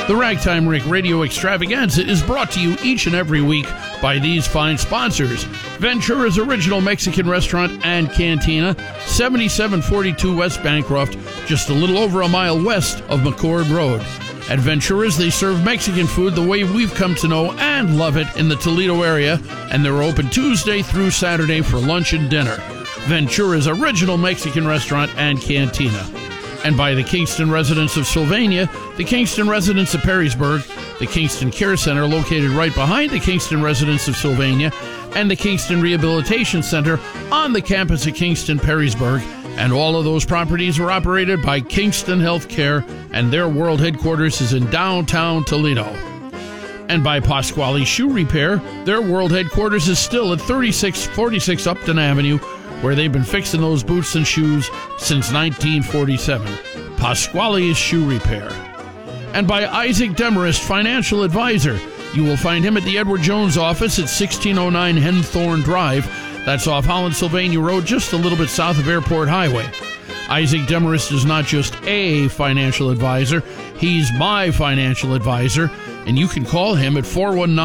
The Ragtime Rick Radio Extravaganza is brought to you each and every week by these fine sponsors. Ventura's Original Mexican Restaurant and Cantina, 7742 West Bancroft, just a little over a mile west of McCord Road. At Ventura's, they serve Mexican food the way we've come to know and love it in the Toledo area, and they're open Tuesday through Saturday for lunch and dinner. Ventura's Original Mexican Restaurant and Cantina. And by the Kingston residents of Sylvania, the Kingston residents of Perrysburg, the Kingston Care Center located right behind the Kingston residents of Sylvania, and the Kingston Rehabilitation Center on the campus of Kingston Perrysburg. And all of those properties are operated by Kingston Healthcare, and their world headquarters is in downtown Toledo. And by Pasquale Shoe Repair, their world headquarters is still at 3646 Upton Avenue, where they've been fixing those boots and shoes since 1947. Pasquale's Shoe Repair. And by Isaac Demarest, Financial Advisor. You will find him at the Edward Jones office at 1609 Henthorne Drive. That's off Holland Sylvania Road, just a little bit south of Airport Highway. Isaac Demarest is not just a financial advisor, he's my financial advisor, and you can call him at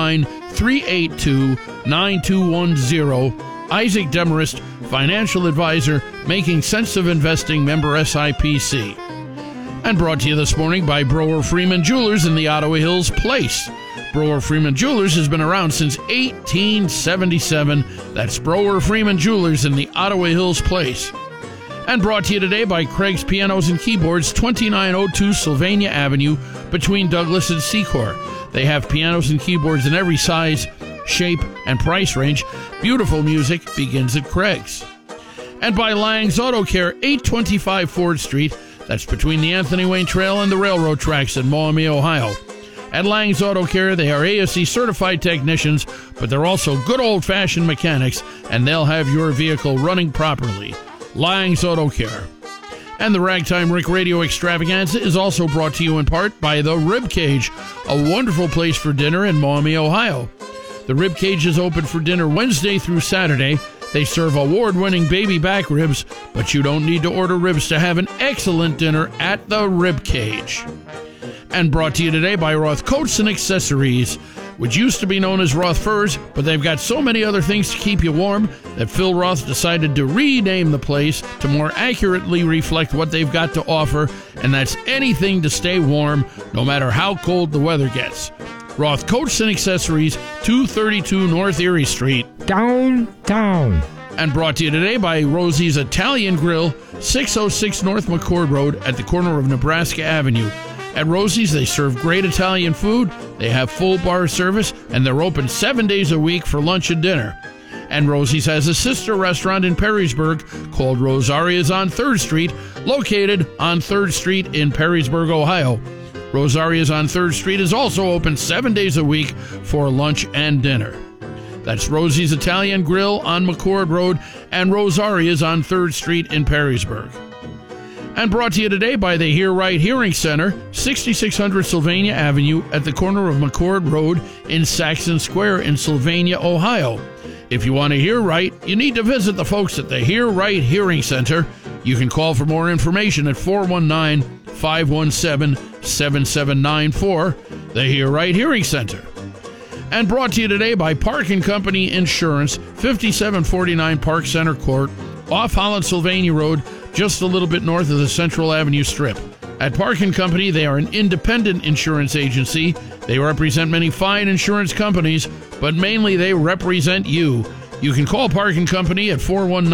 419-382-9210. Isaac Demarest, Financial Advisor, Making Sense of Investing, member SIPC. And brought to you this morning by Brower Freeman Jewelers in the Ottawa Hills Place. Brower Freeman Jewelers has been around since 1877. That's Brower Freeman Jewelers in the Ottawa Hills Place. And brought to you today by Craig's Pianos and Keyboards, 2902 Sylvania Avenue, between Douglas and Secor. They have pianos and keyboards in every size, shape, and price range. Beautiful music begins at Craig's. And by Lang's Auto Care, 825 Ford Street. That's between the Anthony Wayne Trail and the railroad tracks in Maumee, Ohio. At Lang's Auto Care, they are ASE certified technicians, but they're also good old-fashioned mechanics, and they'll have your vehicle running properly. Lang's Auto Care. And the Ragtime Rick Radio Extravaganza is also brought to you in part by The Rib Cage, a wonderful place for dinner in Maumee, Ohio. The Rib Cage is open for dinner Wednesday through Saturday. They serve award-winning baby back ribs, but you don't need to order ribs to have an excellent dinner at The Rib Cage. And brought to you today by Roth Coats and Accessories, which used to be known as Roth Furs, but they've got so many other things to keep you warm that Phil Roth decided to rename the place to more accurately reflect what they've got to offer, and that's anything to stay warm, no matter how cold the weather gets. Roth Coats and Accessories, 232 North Erie Street, downtown. And brought to you today by Rosie's Italian Grill, 606 North McCord Road at the corner of Nebraska Avenue. At Rosie's, they serve great Italian food, they have full bar service, and they're open 7 days a week for lunch and dinner. And Rosie's has a sister restaurant in Perrysburg called Rosaria's on 3rd Street, located on 3rd Street in Perrysburg, Ohio. Rosaria's on 3rd Street is also open 7 days a week for lunch and dinner. That's Rosie's Italian Grill on McCord Road and Rosaria's on 3rd Street in Perrysburg. And brought to you today by the Hear Right Hearing Center, 6600 Sylvania Avenue at the corner of McCord Road in Saxon Square in Sylvania, Ohio. If you want to hear right, you need to visit the folks at the Hear Right Hearing Center. You can call for more information at 419-517-7794, the Hear Right Hearing Center. And brought to you today by Park & Company Insurance, 5749 Park Center Court, off Holland Sylvania Road, just a little bit north of the Central Avenue Strip. At Park & Company, they are an independent insurance agency. They represent many fine insurance companies, but mainly they represent you. You can call Park & Company at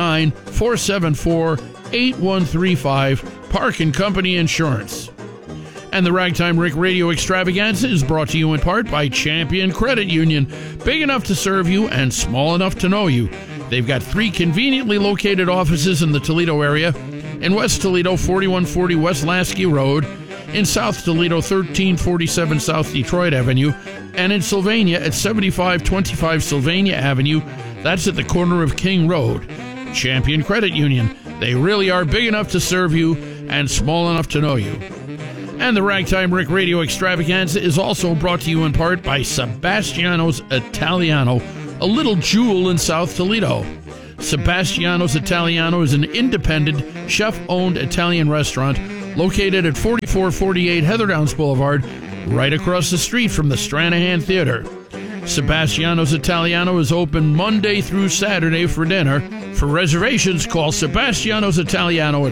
419-474-8135, Park & Company Insurance. And the Ragtime Rick Radio Extravaganza is brought to you in part by Champion Credit Union, big enough to serve you and small enough to know you. They've got 3 conveniently located offices in the Toledo area. In West Toledo, 4140 West Lasky Road. In South Toledo, 1347 South Detroit Avenue. And in Sylvania at 7525 Sylvania Avenue. That's at the corner of King Road. Champion Credit Union. They really are big enough to serve you and small enough to know you. And the Ragtime Rick Radio Extravaganza is also brought to you in part by Sebastiano's Italiano, a little jewel in South Toledo. Sebastiano's Italiano is an independent, chef-owned Italian restaurant located at 4448 Heather Downs Boulevard right across the street from the Stranahan Theater. Sebastiano's Italiano is open Monday through Saturday for dinner. For reservations, call Sebastiano's Italiano at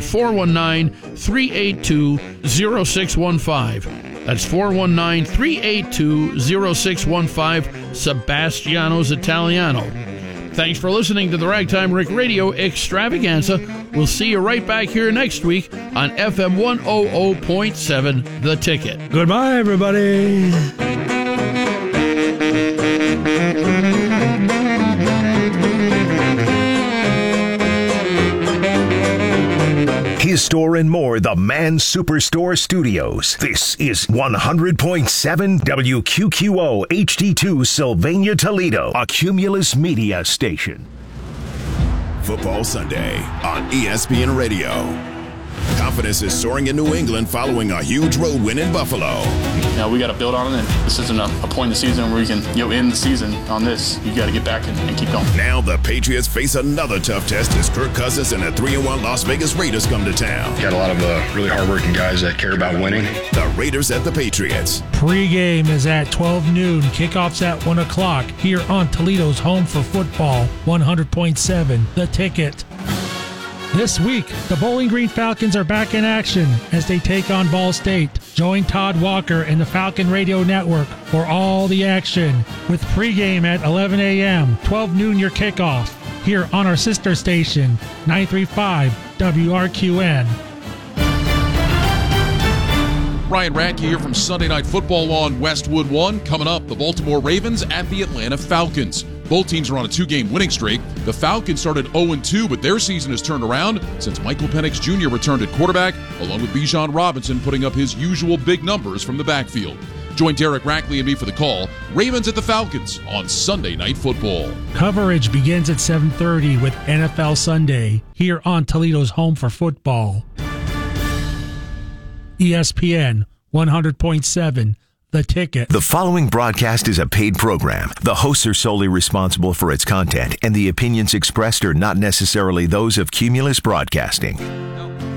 419-382-0615. That's 419-382-0615, Sebastiano's Italiano. Thanks for listening to the Ragtime Rick Radio Extravaganza. We'll see you right back here next week on FM 100.7 The Ticket. Goodbye, everybody. His Store and More, the Man Superstore Studios. This is 100.7 WQQO HD2 Sylvania, Toledo, a Cumulus Media station. Football Sunday on ESPN Radio. Confidence is soaring in New England following a huge road win in Buffalo. We got to build on it, and this isn't a point in the season where we can end the season on this. You got to get back and keep going. Now the Patriots face another tough test as Kirk Cousins and the 3-1 Las Vegas Raiders come to town. Got a lot of really hardworking guys that care about winning. The Raiders at the Patriots. Pre-game is at 12 noon. Kickoff's at 1 o'clock here on Toledo's Home for Football, 100.7 The Ticket. This week, the Bowling Green Falcons are back in action as they take on Ball State. Join Todd Walker and the Falcon Radio Network for all the action with pregame at 11 a.m., 12 noon your kickoff, here on our sister station, 935 WRQN. Ryan Radke here from Sunday Night Football on Westwood One. Coming up, the Baltimore Ravens at the Atlanta Falcons. Both teams are on a 2-game winning streak. The Falcons started 0-2, but their season has turned around since Michael Penix Jr. returned at quarterback, along with Bijan Robinson putting up his usual big numbers from the backfield. Join Derek Rackley and me for the call. Ravens at the Falcons on Sunday Night Football. Coverage begins at 7:30 with NFL Sunday here on Toledo's Home for Football. ESPN 100.7 The Ticket. The following broadcast is a paid program. The hosts are solely responsible for its content, and the opinions expressed are not necessarily those of Cumulus Broadcasting.